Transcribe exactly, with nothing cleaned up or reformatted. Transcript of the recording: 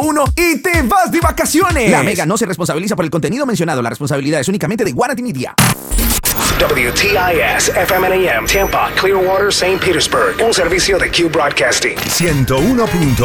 uno y te vas de vacaciones. La Mega no se responsabiliza por el contenido mencionado. La responsabilidad es únicamente de Guanati Media. W T I S F M N A M Tampa, Clearwater, Saint Petersburg. Un servicio de Q Broadcasting. ciento uno punto